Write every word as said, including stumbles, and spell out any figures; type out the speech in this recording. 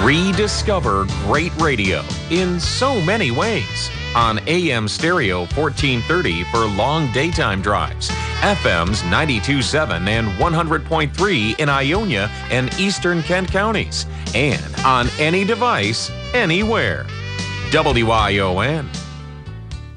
Rediscover great radio in so many ways. On A M Stereo fourteen thirty for long daytime drives, F M's ninety-two point seven and one hundred point three in Ionia and eastern Kent counties, and on any device, anywhere. W I O N.